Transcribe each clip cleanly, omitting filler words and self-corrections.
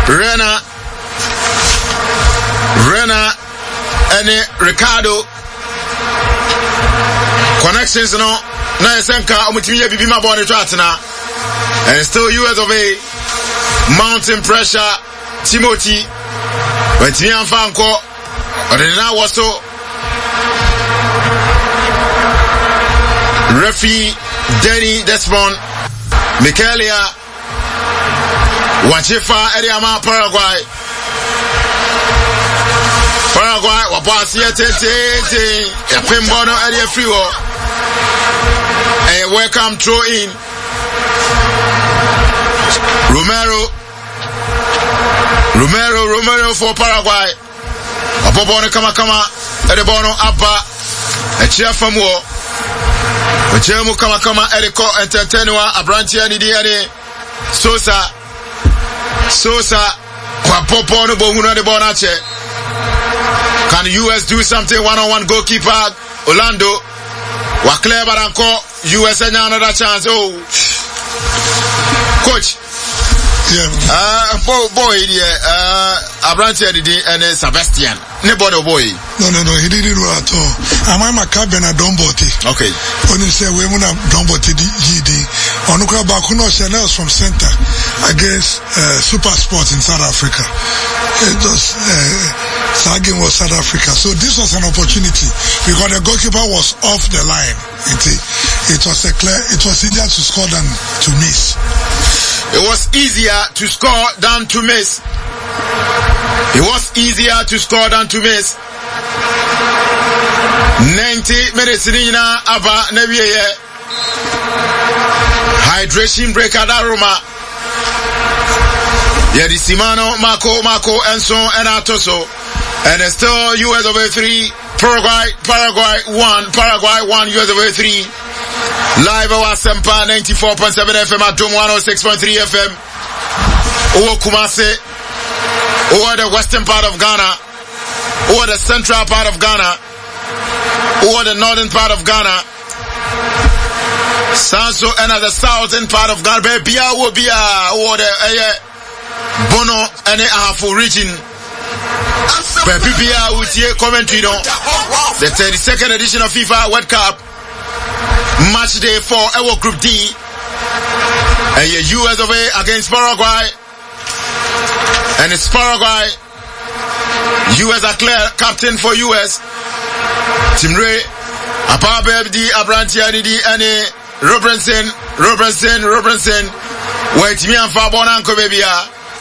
Rena and Ricardo connections no na esenka omutimiye bibi ma bone twatena and still US of A mountain pressure Timothy wentimi amfa anko odena woso referee Denny Desmond Michaelia Wachifa Eriama Paraguay wapasi tete ya pembono area friwo and welcome throw in Romero for Paraguay apobono kama edebono abba echia famuo echemu kama edeko entertainwa abranchia ni diane Sosa wapobono bohuna de bonache. Can the US do something? One-on-one goalkeeper Orlando Wakle Baranko US another chance. Oh coach. Yeah. Boy, Abrantia did and Sebastian. Nobody boy. No, he didn't do at all. I'm a cabin at Domboti. Okay. When you say we want to Domboti GD, Onuka Bakuno Chanel from center against Super Sports in South Africa. It was Sagin was South Africa. So this was an opportunity because the goalkeeper was off the line. It was easier to score than to miss. It was easier to score than to miss. It was easier to score than to miss. 90 minutes Nina Aba Nebiye. Hydration break at Aroma. Yedi Simano, Marco, Enso, and Atoso. And it's still US of A3, Paraguay 1, US of A3. Live over Sempa 94.7 FM at Dome 106.3 FM. Over Kumasi, over the western part of Ghana, over the central part of Ghana, over the northern part of Ghana. Sanso and the southern part of Ghana. Bia will be over the Bono and Ahafo region. Bia with here commentary on the 32nd edition of FIFA World Cup. Match day 4, our Group D. And US of A against Paraguay. And it's Paraguay. US are clear captain for US. Tim Ray, Apabebdi, Abrantianidi, and Robinson. Wait me and Fabonanko Bebia.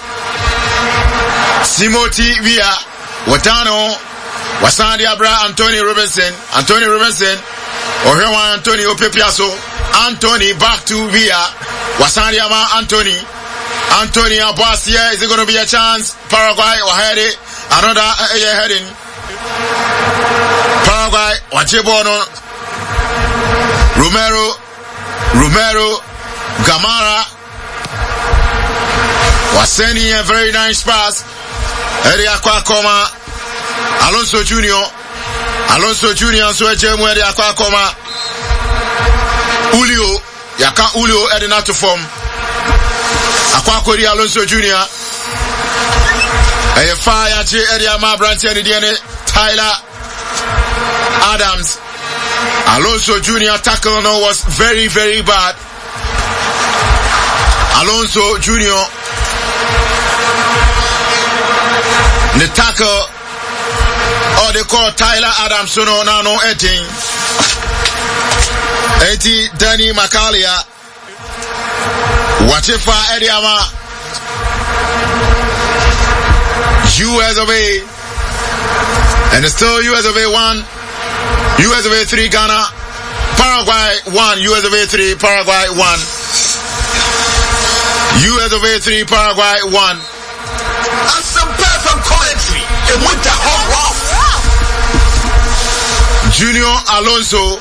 Timothy Via. Watano. Wasandi Abra, Anthony Robinson. Ohewa Anthony Opepiaso. Anthony back to Via. Wasandi Ama Anthony Abasia. Is it going to be a chance? Paraguay or heading? Another heading. Paraguay, Wachebono, Romero, Gamara was sending a very nice pass. Eria Kwakoma, Alonso Junior, so Jemu Eria Kwakoma, Ulio, Edinato form. Akwakori Alonso Junior. A fire to Eria Mabranti and Diane Tyler Adams. Alonso Junior tackle was very, very bad. Alonso Junior. The tackle, or they call Tyler Adams, so no 80 Danny Macalia. Wachifa Ediama. US of A. And it's still US of A 1. US of A3 Ghana. Paraguay 1. US of A3 Paraguay 1. US of A3 Paraguay 1. And some perfect commentary. It went the whole rough. Junior Alonso.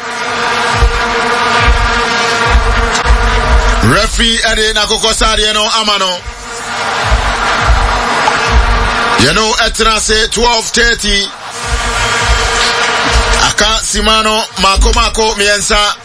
Referee Eddie Nakokosari Amano. Etrase 12:30. Aka Simano Mako Miensa.